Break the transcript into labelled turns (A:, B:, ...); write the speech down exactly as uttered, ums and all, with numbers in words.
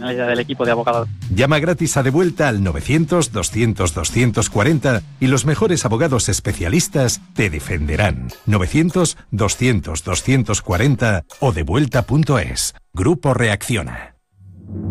A: profesionalidad del equipo de abogados.
B: Llama gratis a Devuelta al novecientos, doscientos, doscientos cuarenta y los mejores abogados especialistas te defenderán. novecientos, doscientos, doscientos cuarenta o devuelta punto es. Grupo Reacciona.